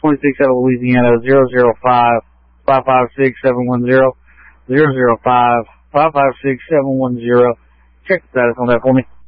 26 out of Louisiana, 005-556-710, 005-556-710. Check the status on that for me.